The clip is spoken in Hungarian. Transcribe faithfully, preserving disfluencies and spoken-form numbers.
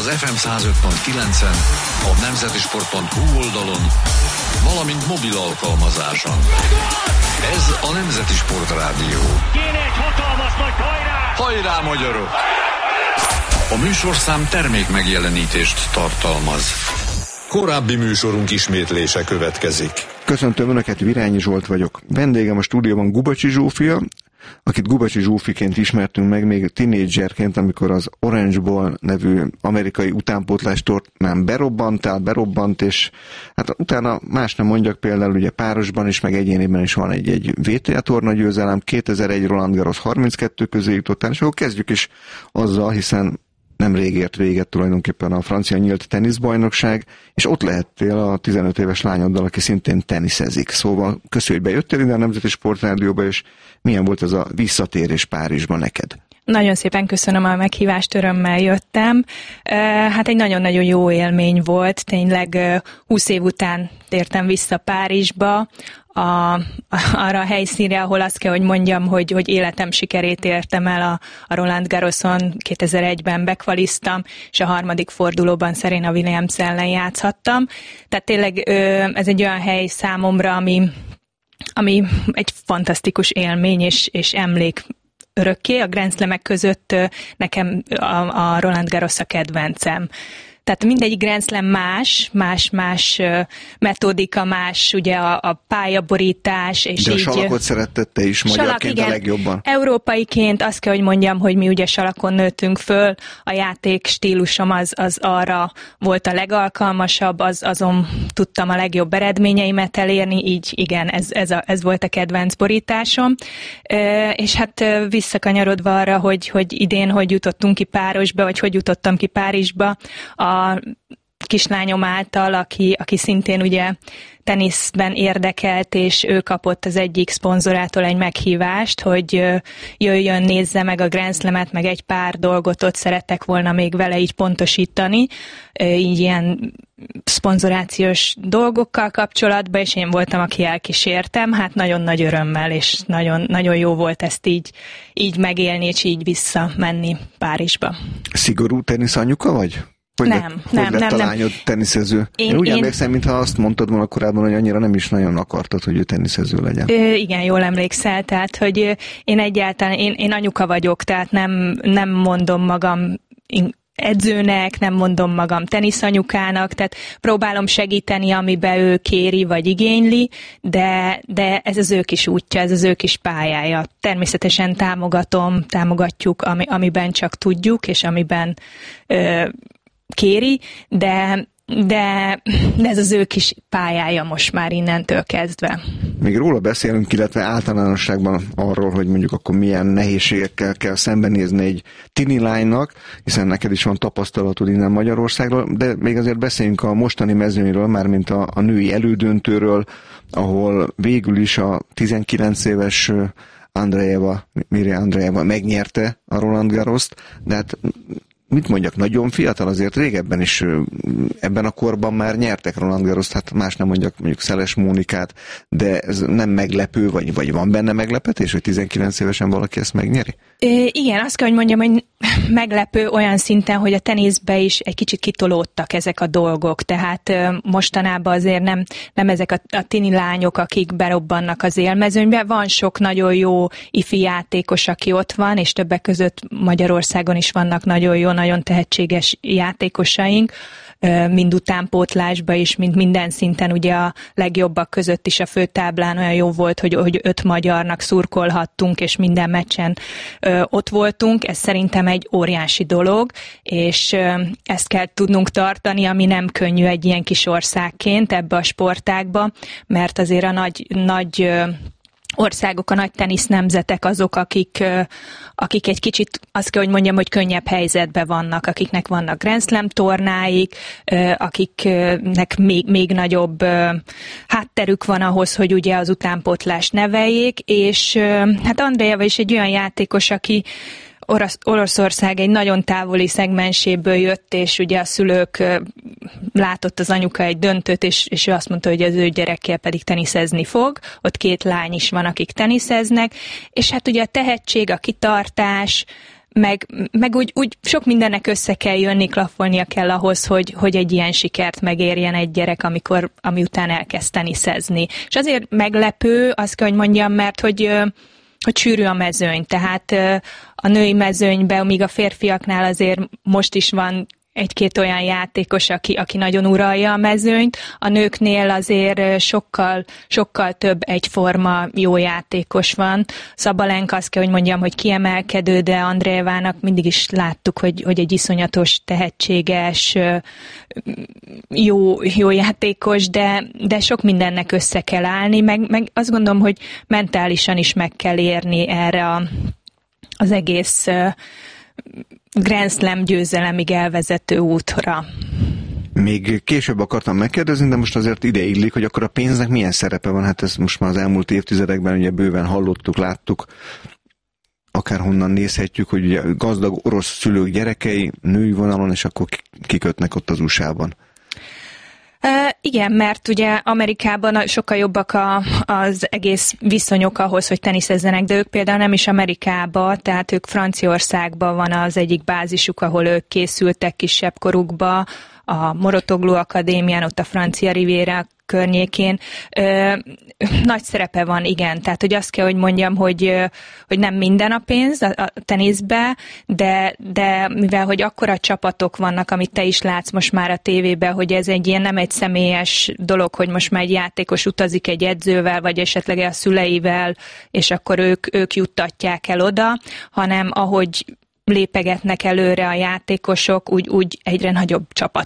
az ef em száz öt pont kilencen, a nemzetisport pont hu oldalon, valamint mobil alkalmazáson. Ez a Nemzeti Sport Rádió. Kéne egy hatalmas nagy hajrá! Hajrá, magyarok! A műsorszám termék megjelenítést tartalmaz. Korábbi műsorunk ismétlése következik. Köszöntöm Önöket, Virányi Zsolt vagyok. Vendégem a stúdióban Gubacsi Zsófia, akit Gubacsi Zsófiként ismertünk meg még tínédzserként, amikor az Orange Bowl nevű amerikai utánpótlás tornán berobbantál, berobbant, és hát utána más nem mondjak, például ugye párosban is, meg egyéniben is van egy-egy vé té á torna győzelem, kétezer-egy Roland Garros harminckettő közé jutottál, és akkor kezdjük is azzal, hiszen nemrég ért véget tulajdonképpen a francia nyílt teniszbajnokság, és ott lehettél a tizenöt éves lányoddal, aki szintén teniszezik. Szóval köszönjük, hogy bejöttél ide a Nemzeti Sportrádióba, és milyen volt ez a visszatérés Párizsba neked? Nagyon szépen köszönöm a meghívást, örömmel jöttem. Hát egy nagyon-nagyon jó élmény volt, tényleg húsz év után tértem vissza Párizsba, A, arra a helyszínre, ahol azt kell, hogy mondjam, hogy, hogy életem sikerét értem el a, a Roland Garroson, kétezer-egyben bekvaliztam, és a harmadik fordulóban Serena Williams ellen játszhattam. Tehát tényleg ez egy olyan hely számomra, ami, ami egy fantasztikus élmény és, és emlék örökké. A Grand Slamek között nekem a, a Roland Garros a kedvencem. Tehát mindegyik Grand Slam más, más-más metódika, más ugye a, a pályaborítás. És de a így, salakot szeretted te is magyarként salak, a legjobban? Európaiként azt kell, hogy mondjam, hogy mi ugye salakon nőttünk föl, a játék stílusom az, az arra volt a legalkalmasabb, az, azon tudtam a legjobb eredményeimet elérni, így igen, ez, ez, a, ez volt a kedvenc borításom. És hát visszakanyarodva arra, hogy, hogy idén hogy jutottunk ki Párosba, vagy hogy jutottam ki Párizsba, a a kislányom által, aki, aki szintén ugye teniszben érdekelt, és ő kapott az egyik szponzorától egy meghívást, hogy jöjjön, nézze meg a Grand Slamet, meg egy pár dolgot ott szerettek volna még vele így pontosítani, így ilyen szponzorációs dolgokkal kapcsolatban, és én voltam, aki elkísértem, hát nagyon nagy örömmel, és nagyon, nagyon jó volt ezt így, így megélni, és így visszamenni Párizsba. Szigorú teniszanyuka vagy? Hogy nem, lett, nem, hogy lett nem, a lányod nem. teniszező? Én, én úgy én... emlékszem, mintha azt mondtad volna korábban, hogy annyira nem is nagyon akartad, hogy ő teniszező legyen. Ö, igen, jól emlékszel, tehát, hogy én egyáltalán, én, én anyuka vagyok, tehát nem, nem mondom magam edzőnek, nem mondom magam teniszanyukának, tehát próbálom segíteni, amiben ő kéri vagy igényli, de, de ez az ő kis útja, ez az ő kis pályája. Természetesen támogatom, támogatjuk, ami, amiben csak tudjuk, és amiben ö, kéri, de, de, de ez az ő kis pályája most már innentől kezdve. Még róla beszélünk, illetve általánosságban arról, hogy mondjuk akkor milyen nehézségekkel kell szembenézni egy tini lánynak, hiszen neked is van tapasztalatod innen Magyarországról, de még azért beszéljünk a mostani mezőnyről, mármint a, a női elődöntőről, ahol végül is a tizenkilenc éves Andreeva, Mirja Andreeva megnyerte a Roland Garrost, de hát mit mondjak, nagyon fiatal, azért régebben is ebben a korban már nyertek Roland Garrost, hát más nem mondjak, mondjuk Szeles Mónikát, de ez nem meglepő, vagy, vagy van benne meglepetés, hogy tizenkilenc évesen valaki ezt megnyeri? É, igen, azt kell, hogy mondjam, hogy meglepő olyan szinten, hogy a teniszbe is egy kicsit kitolódtak ezek a dolgok, tehát mostanában azért nem, nem ezek a, a tini lányok, akik berobbannak az élmezőnybe, van sok nagyon jó ifi játékos, aki ott van, és többek között Magyarországon is vannak nagyon jó, nagyon tehetséges játékosaink, mind utánpótlásba is, mind minden szinten, ugye a legjobbak között is a főtáblán olyan jó volt, hogy, hogy öt magyarnak szurkolhattunk, és minden meccsen ö, ott voltunk. Ez szerintem egy óriási dolog, és ö, ezt kell tudnunk tartani, ami nem könnyű egy ilyen kis országként ebbe a sportágba, mert azért a nagy, nagy ö, országok, a nagy tenisz nemzetek azok, akik, akik egy kicsit, azt kell, hogy mondjam, hogy könnyebb helyzetben vannak, akiknek vannak Grand Slam tornáik, akiknek még, még nagyobb hátterük van ahhoz, hogy ugye az utánpótlást neveljék, és hát Andreeva is egy olyan játékos, aki Orosz, Oroszország egy nagyon távoli szegmenséből jött, és ugye a szülők látott az anyuka egy döntőt, és, és ő azt mondta, hogy az ő gyerekkel pedig teniszezni fog. Ott két lány is van, akik teniszeznek, és hát ugye a tehetség, a kitartás, meg, meg úgy, úgy sok mindennek össze kell jönni, klaffolnia kell ahhoz, hogy, hogy egy ilyen sikert megérjen egy gyerek, amikor, ami után elkezd teniszezni. És azért meglepő, azt kell, hogy mondjam, mert hogy, hogy sűrű a mezőny, tehát a női mezőnyben, míg a férfiaknál azért most is van egy-két olyan játékos, aki, aki nagyon uralja a mezőnyt. A nőknél azért sokkal, sokkal több egyforma jó játékos van. Szabalenka, azt kell, hogy mondjam, hogy kiemelkedő, de Andreevának mindig is láttuk, hogy, hogy egy iszonyatos, tehetséges, jó, jó játékos, de, de sok mindennek össze kell állni, meg, meg azt gondolom, hogy mentálisan is meg kell érni erre a, az egész Grand Slam győzelemig elvezető útra. Még később akartam megkérdezni, de most azért ide illik, hogy akkor a pénznek milyen szerepe van. Hát ezt most már az elmúlt évtizedekben ugye bőven hallottuk, láttuk, akárhonnan nézhetjük, hogy ugye gazdag orosz szülők gyerekei női vonalon, és akkor kikötnek ott az u es á-ban. Uh, igen, mert ugye Amerikában sokkal jobbak a, az egész viszonyok ahhoz, hogy teniszezzenek, de ők például nem is Amerikába, tehát ők Franciaországban van az egyik bázisuk, ahol ők készültek kisebb korukba, a Mouratoglou Akadémián, ott a Francia Riviera környékén. Ö, nagy szerepe van, igen. Tehát, hogy azt kell, hogy mondjam, hogy, hogy nem minden a pénz a, a teniszbe, de, de mivel, hogy akkora csapatok vannak, amit te is látsz most már a tévében, hogy ez egy ilyen nem egy személyes dolog, hogy most már egy játékos utazik egy edzővel, vagy esetleg a szüleivel, és akkor ők, ők juttatják el oda, hanem ahogy lépegetnek előre a játékosok, úgy, úgy egyre nagyobb csapat